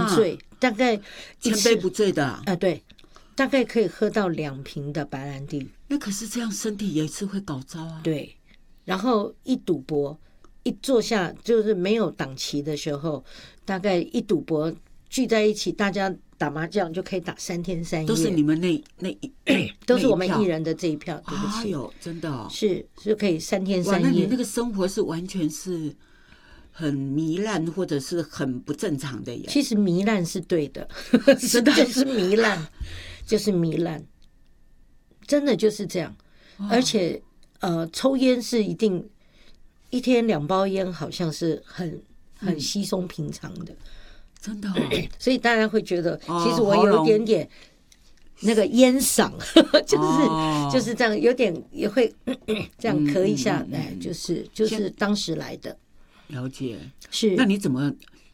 醉，大概千杯不醉的啊。 对，大概可以喝到2瓶的白兰地。 那可是这样，身体也是会搞糟啊。 对，然后一赌博，一坐下就是没有档期的时候，大概一赌博聚在一起，大家打麻将就可以打3天3夜。 都是你们那都是我们艺人的这一票。对不起， 哎呦，真的哦， 是可以3天3夜。 哇，那你那个生活是完全是很糜烂，或者是很不正常的耶。 其实糜烂是对的， 真的就是糜烂，就是糜烂，真的就是这样。而且抽烟是一定1天2包烟，好像是很稀松平常的， 真的哦。 所以大家会觉得，其实我有一点点那个烟嗓，就是这样，有点也会这样咳一下，就是当时来的。 了解。 是。 那你怎么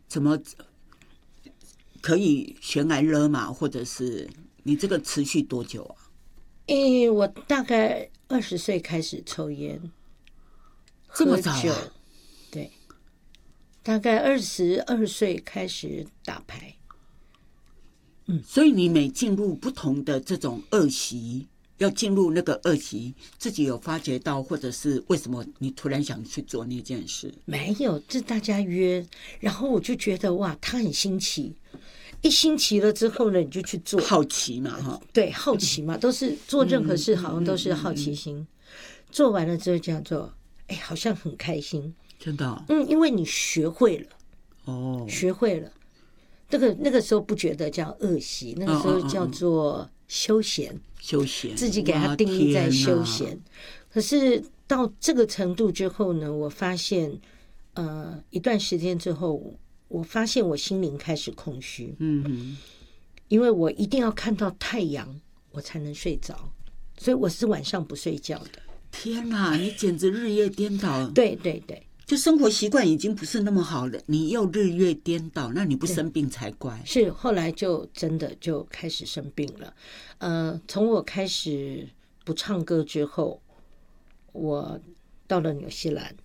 可以悬崖勒马，或者是你这个持续多久啊？ 我大概20岁开始抽烟， 这么早啊？ 对，大概22岁开始打牌。 所以你每进入不同的这种恶习，要进入那个恶习，自己有发觉到，或者是为什么你突然想去做那件事？ 没有，这大家约，然后我就觉得哇，他很新奇。一新奇了之后呢，你就去做。 好奇嘛，哈。 对，好奇嘛，都是做任何事好像都是好奇心。做完了之后这样做，好像很开心。 真的哦。 因为你学会了。 哦。 学会了。那个时候不觉得叫恶习，那个时候叫做休闲。 休闲， 自己给它定义在休闲。可是到这个程度之后呢，我发现，一段时间之后，我发现我心灵开始空虚。因为我一定要看到太阳，我才能睡着，所以我是晚上不睡觉的。 天哪，你简直日夜颠倒。 对对对。 就生活习惯已经不是那么好了，你又日月颠倒，那你不生病才怪。 是后来就真的就开始生病了。从我开始不唱歌之后，我到了纽西兰，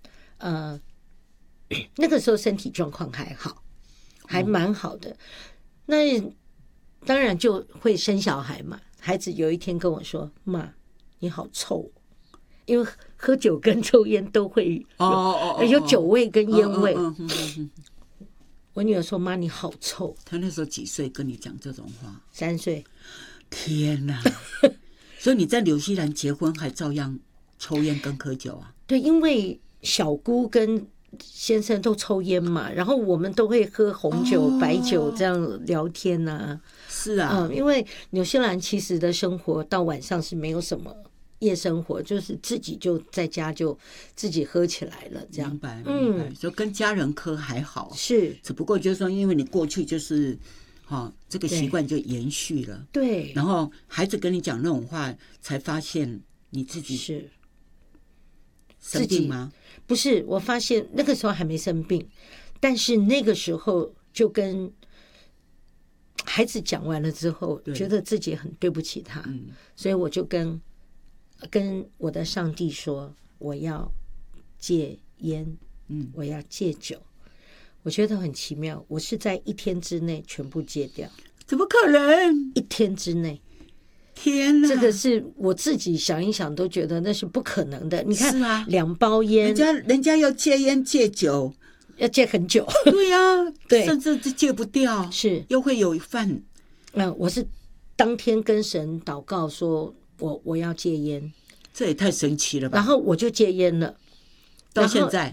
那个时候身体状况还好，还蛮好的。那当然就会生小孩嘛。孩子有一天跟我说：“妈，你好臭。”因为喝酒跟抽烟都会有酒味跟烟味。我女儿说：“妈，你好臭。” 她那时候几岁跟你讲这种话 ？3岁。 天哪！所以你在纽西兰结婚还照样抽烟跟喝酒啊？ 对，因为小姑跟先生都抽烟嘛，然后我们都会喝红酒、白酒这样聊天啊。 是啊。 因为纽西兰其实的生活到晚上是没有什么夜生活，就是自己就在家就自己喝起来了，这样。 明白明白。就跟家人喝还好， 是， 只不过就是说，因为你过去就是这个习惯就延续了。 对。 然后孩子跟你讲那种话，才发现你自己是生病吗？ 不是，我发现那个时候还没生病，但是那个时候就跟孩子讲完了之后，觉得自己很对不起他。所以我就跟我的上帝说，我要戒烟，我要戒酒。我觉得很奇妙，我是在1天之内全部戒掉。 怎么可能 ？1天之内。 天哪， 这个是我自己想一想都觉得那是不可能的。你看， 是啊 2包烟， 人家要戒烟戒酒要戒很久。 对啊， 对， 甚至戒不掉， 是又会有犯。 我是当天跟神祷告说我要戒烟， 这也太神奇了吧！ 然后我就戒烟了， 到现在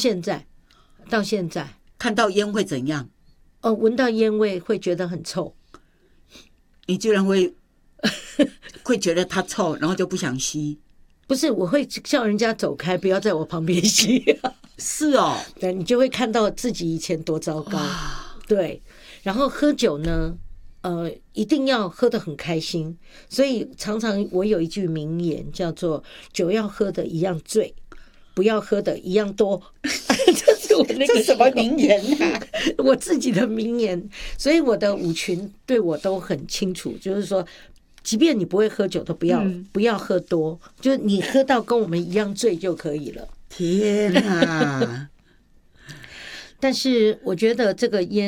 看到烟会怎样？ 闻到烟味会觉得很臭。 你居然会觉得它臭，然后就不想吸？ 不是，我会叫人家走开，不要在我旁边吸。 是哦。 对，你就会看到自己以前多糟糕。对，然后喝酒呢，一定要喝得很开心，所以常常我有一句名言叫做“酒要喝的一样醉，不要喝的一样多”。这是我那个什么名言啊？ 我自己的名言。所以我的舞群对我都很清楚，就是说，即便你不会喝酒，都不要喝多，就是你喝到跟我们一样醉就可以了。 天哪！ 但是我觉得这个烟。